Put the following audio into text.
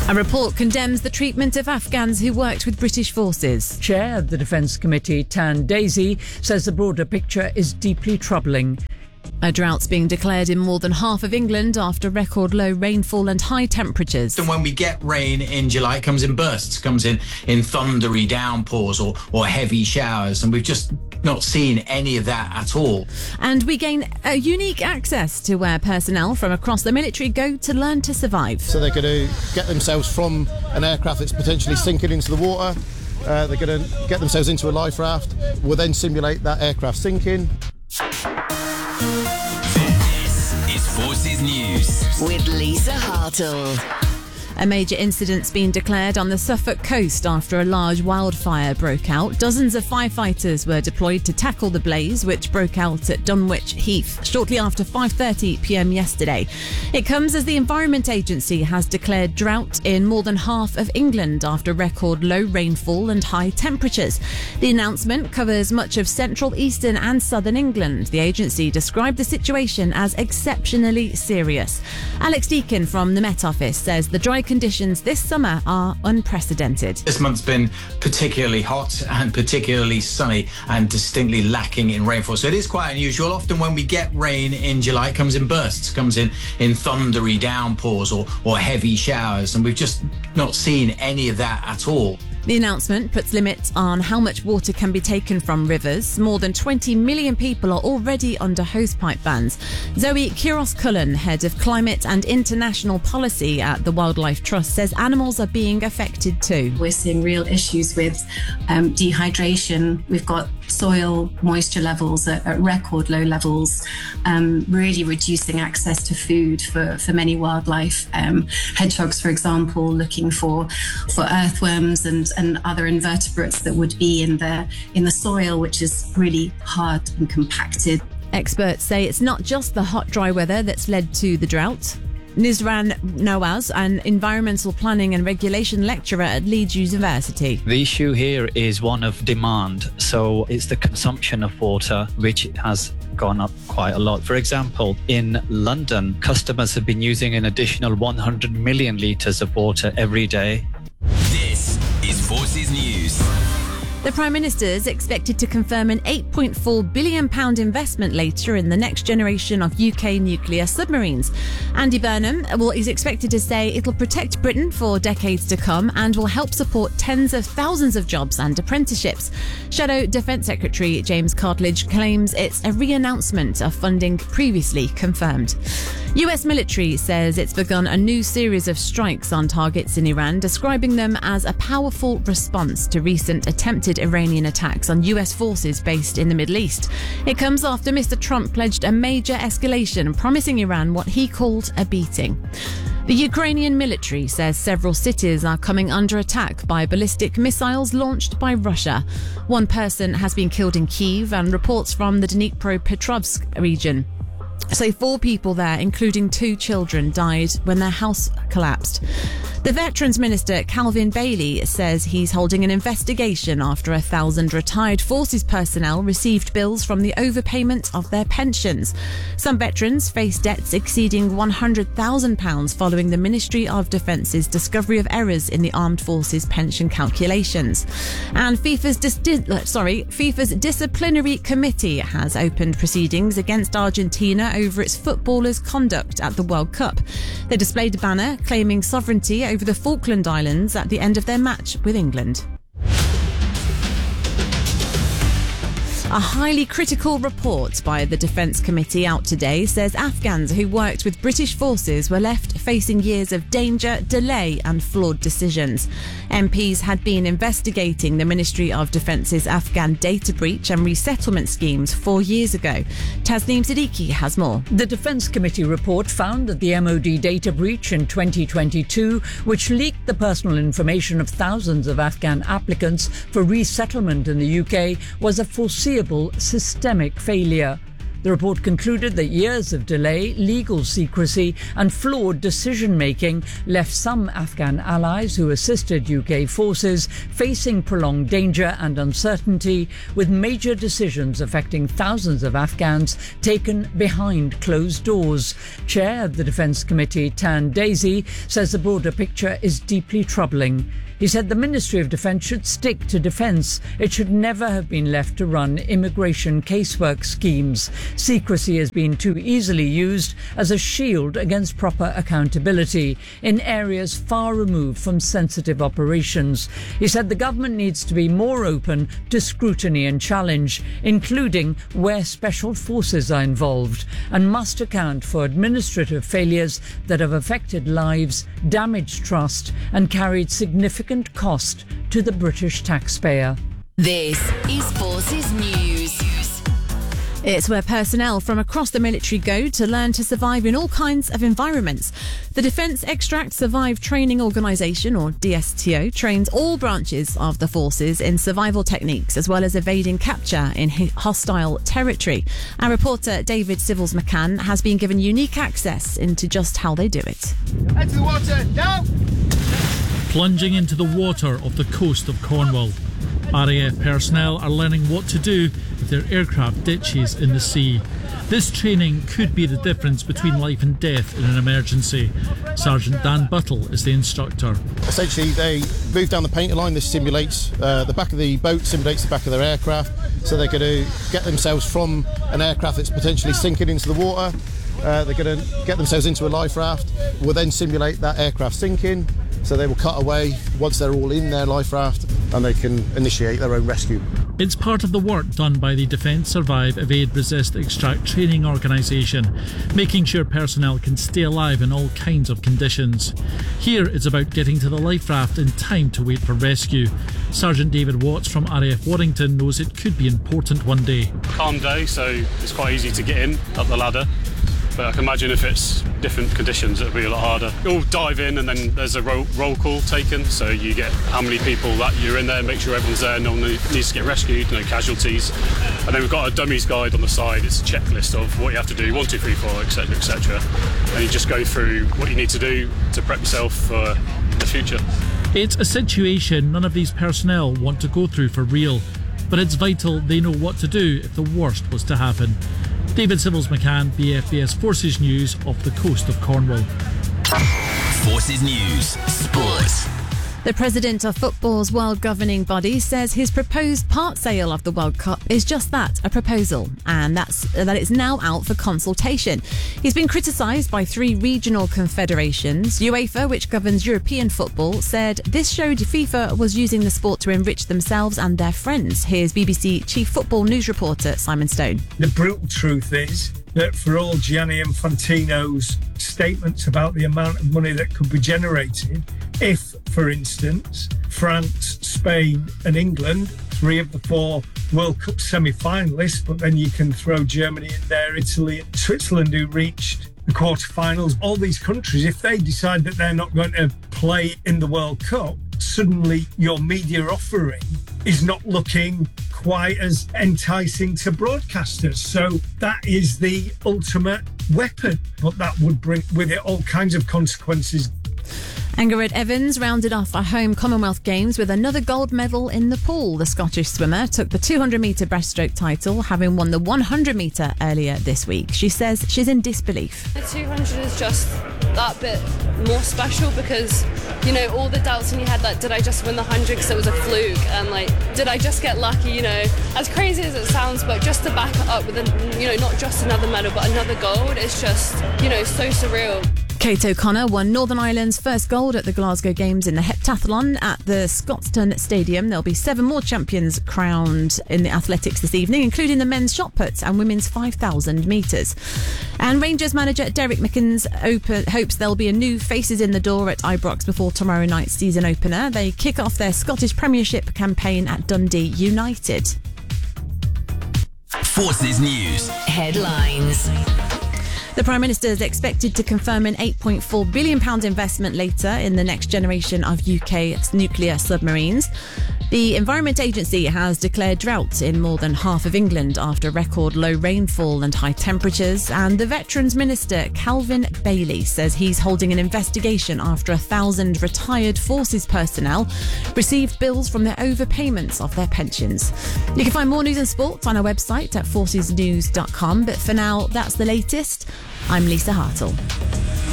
A report condemns the treatment of Afghans who worked with British forces. Chair of the Defence Committee, Tan Daisy, says the broader picture is deeply troubling. A drought's being declared in more than half of England after record low rainfall and high temperatures. And when we get rain in July, it comes in bursts, comes in thundery downpours or heavy showers, and we've just not seen any of that at all. And we gain a unique access to where personnel from across the military go to learn to survive. So they're going to get themselves from an aircraft that's potentially sinking into the water. They're going to get themselves into a life raft. We'll then simulate that aircraft sinking. This is Forces News with Lisa Hartle. A major incident's been declared on the Suffolk coast after a large wildfire broke out. Dozens of firefighters were deployed to tackle the blaze, which broke out at Dunwich Heath shortly after 5:30 p.m. yesterday. It comes as the Environment Agency has declared drought in more than half of England after record low rainfall and high temperatures. The announcement covers much of central, eastern and southern England. The agency described the situation as exceptionally serious. Alex Deakin from the Met Office says the dry conditions this summer are unprecedented. This month's been particularly hot and particularly sunny and distinctly lacking in rainfall. So it is quite unusual. Often when we get rain in July, it comes in bursts, comes in thundery downpours or heavy showers, and we've just not seen any of that at all. The announcement puts limits on how much water can be taken from rivers. More than 20 million people are already under hosepipe bans. Zoe Quiros-Cullen, head of climate and international policy at the Wildlife Trust, says animals are being affected too. We're seeing real issues with dehydration. We've got soil moisture levels at record low levels, really reducing access to food for many wildlife. Hedgehogs, for example, looking for earthworms and other invertebrates that would be in the soil, which is really hard and compacted. Experts say it's not just the hot, dry weather that's led to the drought. Nizran Nawaz, an environmental planning and regulation lecturer at Leeds University. The issue here is one of demand. So it's the consumption of water, which has gone up quite a lot. For example, in London, customers have been using an additional 100 million litres of water every day. This is Forces News. The Prime Minister is expected to confirm an £8.4 billion investment later in the next generation of UK nuclear submarines. Andy Burnham is expected to say it'll protect Britain for decades to come and will help support tens of thousands of jobs and apprenticeships. Shadow Defence Secretary James Cartledge claims it's a re-announcement of funding previously confirmed. US military says it's begun a new series of strikes on targets in Iran, describing them as a powerful response to recent attempted Iranian attacks on US forces based in the Middle East. It comes after Mr. Trump pledged a major escalation, promising Iran what he called a beating. The Ukrainian military says several cities are coming under attack by ballistic missiles launched by Russia. One person has been killed in Kyiv, and reports from the Dnipropetrovsk region say 4 people there, including 2 children, died when their house collapsed. The Veterans Minister, Calvin Bailey, says he's holding an investigation after 1,000 retired forces personnel received bills from the overpayment of their pensions. Some veterans face debts exceeding £100,000 following the Ministry of Defence's discovery of errors in the Armed Forces pension calculations. And FIFA's disciplinary committee has opened proceedings against Argentina over its footballers' conduct at the World Cup. They displayed a banner claiming sovereignty over the Falkland Islands at the end of their match with England. A highly critical report by the Defence Committee out today says Afghans who worked with British forces were left facing years of danger, delay and flawed decisions. MPs had been investigating the Ministry of Defence's Afghan data breach and resettlement schemes 4 years ago. Tasneem Siddiqui has more. The Defence Committee report found that the MOD data breach in 2022, which leaked the personal information of thousands of Afghan applicants for resettlement in the UK, was a foreseeable systemic failure. The report concluded that years of delay, legal secrecy and flawed decision-making left some Afghan allies who assisted UK forces facing prolonged danger and uncertainty, with major decisions affecting thousands of Afghans taken behind closed doors. Chair of the Defence Committee, Tan Daisy, says the broader picture is deeply troubling. He said the Ministry of Defence should stick to defence. It should never have been left to run immigration casework schemes. Secrecy has been too easily used as a shield against proper accountability in areas far removed from sensitive operations. He said the government needs to be more open to scrutiny and challenge, including where special forces are involved, and must account for administrative failures that have affected lives, damaged trust and carried significant cost to the British taxpayer. This is Forces News. It's where personnel from across the military go to learn to survive in all kinds of environments. The Defence Extract Survive Training Organisation, or DSTO, trains all branches of the forces in survival techniques as well as evading capture in hostile territory. Our reporter David Civils McCann has been given unique access into just how they do it. Into the water, now! Plunging into the water off the coast of Cornwall. RAF personnel are learning what to do if their aircraft ditches in the sea. This training could be the difference between life and death in an emergency. Sergeant Dan Buttle is the instructor. Essentially, they move down the painter line. This simulates the back of the boat, simulates the back of their aircraft. So they're going to get themselves from an aircraft that's potentially sinking into the water. They're going to get themselves into a life raft. We'll then simulate that aircraft sinking. So they will cut away once they're all in their life raft and they can initiate their own rescue. It's part of the work done by the Defence Survive Evade Resist Extract Training Organisation, making sure personnel can stay alive in all kinds of conditions. Here it's about getting to the life raft in time to wait for rescue. Sergeant David Watts from RAF Warrington knows it could be important one day. Calm day, so it's quite easy to get in up the ladder. But I can imagine if it's different conditions, it'll be a lot harder. You'll dive in and then there's a roll call taken. So you get how many people that you're in there, make sure everyone's there, no one needs to get rescued, no casualties. And then we've got a dummies guide on the side. It's a checklist of what you have to do, 1, 2, 3, 4, etc, etc. And you just go through what you need to do to prep yourself for the future. It's a situation none of these personnel want to go through for real. But it's vital they know what to do if the worst was to happen. David Civils McCann, BFBS Forces News off the coast of Cornwall. Forces News Sport. The president of football's world governing body says his proposed part sale of the World Cup is just that, a proposal, and that it's now out for consultation. He's been criticised by 3 regional confederations. UEFA, which governs European football, said this showed FIFA was using the sport to enrich themselves and their friends. Here's BBC Chief Football News reporter Simon Stone. The brutal truth is that for all Gianni Infantino's statements about the amount of money that could be generated, if, for instance, France, Spain and England, 3 of the 4 World Cup semi-finalists, but then you can throw Germany in there, Italy and Switzerland who reached the quarterfinals, all these countries, if they decide that they're not going to play in the World Cup, suddenly your media offering is not looking quite as enticing to broadcasters. So that is the ultimate weapon, but that would bring with it all kinds of consequences. Angered Evans rounded off our home Commonwealth Games with another gold medal in the pool. The Scottish swimmer took the 200-metre breaststroke title, having won the 100-metre earlier this week. She says she's in disbelief. The 200 is just that bit more special because, you know, all the doubts in your head, like, did I just win the 100 because it was a fluke? And, like, did I just get lucky, you know? As crazy as it sounds, but just to back it up with, not just another medal, but another gold, it's just, so surreal. Kate O'Connor won Northern Ireland's first gold at the Glasgow Games in the heptathlon at the Scotstoun Stadium. There'll be 7 more champions crowned in the athletics this evening, including the men's shot put and women's 5,000 metres. And Rangers manager Derek Mickens hopes there'll be a new faces in the door at Ibrox before tomorrow night's season opener. They kick off their Scottish Premiership campaign at Dundee United. Forces News Headlines. The Prime Minister is expected to confirm an £8.4 billion investment later in the next generation of UK nuclear submarines. The Environment Agency has declared drought in more than half of England after record low rainfall and high temperatures. And the Veterans Minister, Calvin Bailey, says he's holding an investigation after 1,000 retired forces personnel received bills from their overpayments of their pensions. You can find more news and sports on our website at forcesnews.com. But for now, that's the latest. I'm Lisa Hartle.